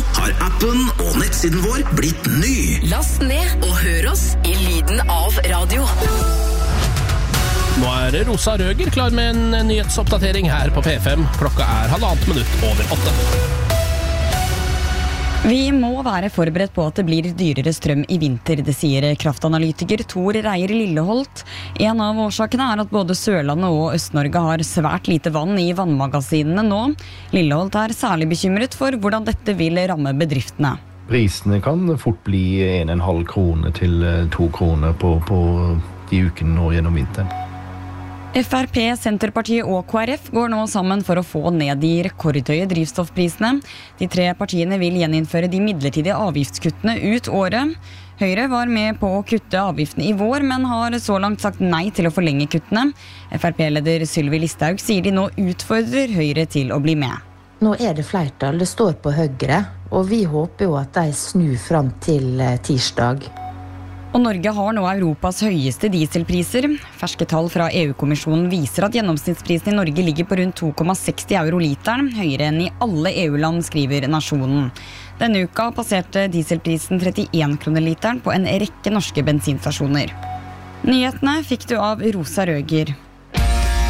har appen og nettsiden vår blitt ny. Last ned og hør oss i lyden av radio. Nå er Rosa Røger klar med en nyhetsoppdatering her på P5. Klokka er 1,5 minutt over 8. Vi må være forberedt på at det blir dyrere strøm i vinter, det sier kraftanalytiker Tor Reier Lilleholt. En av årsakene er at både Sørlandet og Øst-Norge har svært lite vann i vannmagasinene nå. Lilleholt er særlig bekymret for hvordan dette vil ramme bedriftene. Prisene kan fort bli 1,5 krone til 2 kroner på de ukene nå gjennom vinteren. FrP, Senterpartiet og KrF går nå sammen for å få ned de rekordhøye drivstoffprisene. De 3 partiene vil gjeninnføre de midlertidige avgiftskuttene ut året. Høyre var med på å kutte avgiftene i vår, men har så langt sagt nei til å forlenge kuttene. FrP-leder Sylvi Listhaug sier de nå utfordrer Høyre til å bli med. Nå er det flertall, det står på Høyre, og vi håper jo at de snur fram til tirsdag. Og Norge har nå Europas høyeste dieselpriser. Ferske tall fra EU-kommisjonen viser at gjennomsnittsprisen i Norge ligger på rundt 2,60 euro literen, høyere enn i alle EU-land, skriver Nasjonen. Denne uka passerte dieselprisen 31 kroner literen på en rekke norske bensinstasjoner. Nyhetene fikk du av Rosa Røger.